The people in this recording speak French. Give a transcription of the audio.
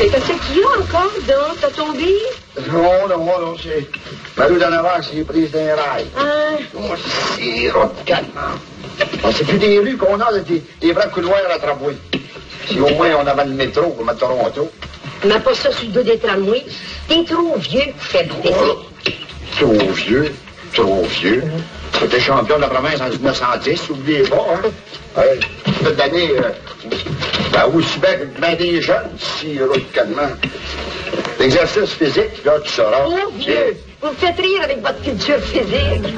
Mais qu'est-ce qu'il y a encore, donc? T'as tombé? Non, c'est... Marie d'en avant, c'est prise d'un rail. Oh, c'est calmement. C'est plus des rues qu'on a, des vrais couloirs à tramway. Si au moins on avait le métro comme à Toronto. Mais pas ça sur le dos des tramways. T'es trop vieux pour faire du PC. Trop vieux. J'étais champion de la province en 1910, oubliez pas, hein. Cette année, aussi bien que ben des jeunes, si calmement. L'exercice physique, là, tu sauras. Oh, vieux! Vous me faites rire avec votre culture physique.